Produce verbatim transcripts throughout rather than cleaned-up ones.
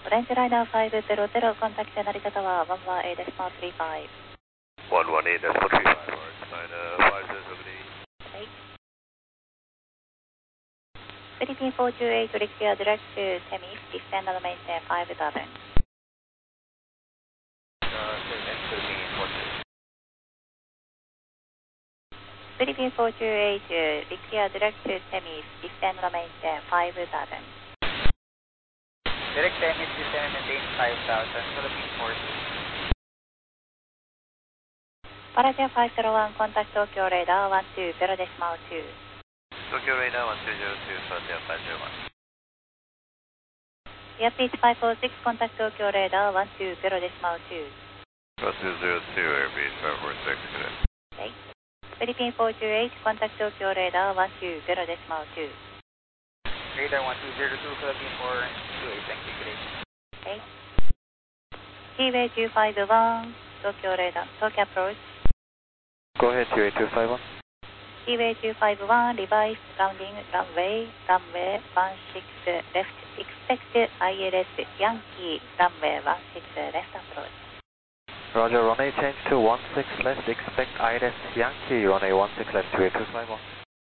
オレンジライナーごひゃく、コンタクトなり方はワンワンエーデシマルスリーファイブ。 ワンワンエーデシマルスリーファイブ、オレンジライナーごひゃく、 はい。フィリピンフォーチューエイト、リクティア、ディレクト、セミ、descend on the maintain five seven。フィリピンフォーチューエイト、リクティア、ディレクト、セミ、descend on the maintain five seven。 Direct M is descend maintain five thousand, Philippine forty。 パラジアごひゃくいち、コンタクト東京レーダーいちにゼロデシマルに。 東京レーダーいちにゼロに、パラジアごひゃくいち。 エアピーチごひゃくよんじゅうろく、コンタクト東京レーダーいちにゼロデシマルに。 いちにゼロに、Airbaseごひゃくよんじゅうろく。 はい。フィリピンフォーチューエイト、コンタクト東京レーダーいちにゼロデシマルに。 Radar one two zero two, Philippine four two eight, thank you, good day. はい。T-Way two five one、東京レーダー、東京アプローチ。 Go ahead, T-Way two five one。 T-Way two five one、リバイス、ラウンディング、ランウェイ、ランウェイ、one six left、expect アイエルエス、ヤンキー、ランウェイ、one six left アプローチ。 Roger, runway change to one six left, expect I L S Yankee, runway one six left, T-Way two five one。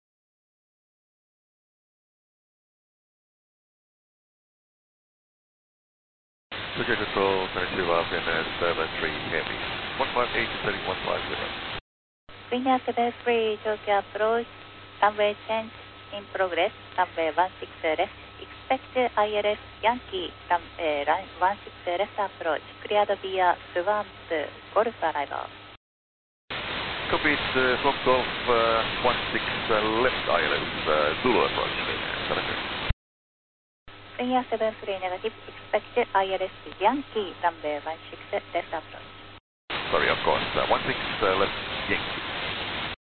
東京control twenty-two up in seven three heavy, one five eight setting one five zero。 ウィンナーセブンスリー、東京アプローチ、ランウェイチェンジ、インプログレス、ランウェイone six left、expect アイエルエス、ヤンキー、ラン、えー、ランone six left アプローチ、クリアドビア、スワンプ、ゴルフアライバー。 Copy, it's uh, Swap Golf uh, one six uh, left I L S, uh, Zulu approach, surrender. ウィンナーセブンスリー、ネガティブ、expect アイエルエス、ヤンキー、ランウェイone six left アプローチ。 Sorry, of course, uh, one six uh, left Yankee.